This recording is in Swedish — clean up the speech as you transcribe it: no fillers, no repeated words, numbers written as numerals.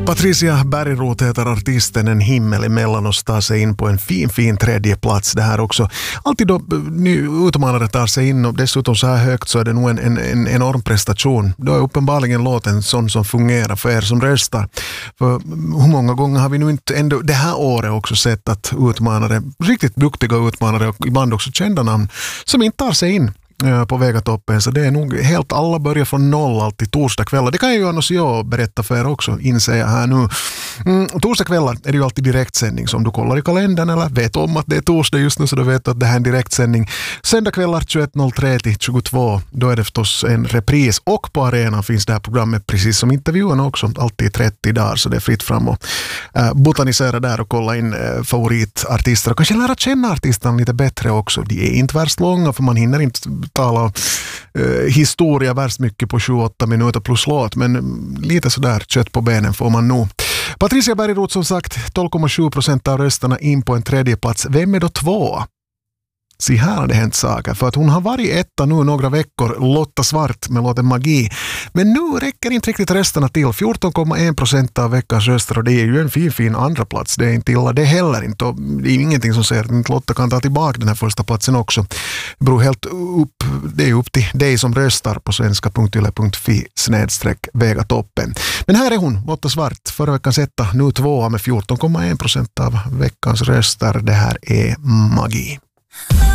Patricia Bergroth heter artisten. En himmel emellan och tar sig in på en fin tredje plats. Det här också. Alltid då ny utmanare tar sig in och dessutom så här högt så är det nog en enorm prestation. Då är uppenbarligen låten sån som fungerar för er som röstar. För hur många gånger har vi nu inte ändå det här året också sett att utmanare, riktigt duktiga utmanare och ibland också kända namn som inte tar sig in på Vegatoppen, så det är nog helt alla börjar från noll alltid torsdagskvällar. Det kan ju Johannes och jag berätta för er också, inser jag här nu. Torsdagskvällar är det ju alltid direktsändning, så om du kollar i kalendern eller vet om att det är torsdag just nu så du vet att det här är en direktsändning. Söndagskvällar 21.03 till 22, då är det förstås en repris och på arenan finns det här programmet precis som intervjuerna också, alltid 30 dagar så det är fritt fram och botanisera där och kolla in favoritartister och kanske lära känna artisterna lite bättre också. De är inte värst långa för man hinner inte tala historia värst mycket på 28 minuter plus låt, men lite sådär kött på benen får man nog. Patricia Bergroth som sagt 12,7% av rösterna in på en tredje plats. Vem är då två? Se här har det hänt saker, för att hon har varit etta nu några veckor, Lotta Svart med låten Magi. Men nu räcker inte riktigt rösterna till, 14,1% av veckans röster och det är ju en fin andra plats. Det är inte illa det heller inte och det är ingenting som säger att Lotta kan ta tillbaka den här första platsen också. Det beror helt det är upp till dig som röstar på svenska.yle.fi/Vegatoppen. Men här är hon, Lotta Svart, förra veckans etta, nu tvåa med 14,1% av veckans röster. Det här är Magi.